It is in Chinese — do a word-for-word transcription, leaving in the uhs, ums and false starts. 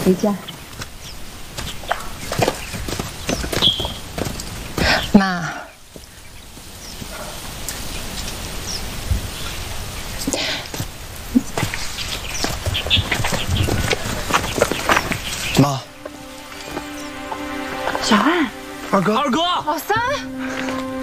回家。 妈， 妈， 小安， 二哥， 二哥， 老三，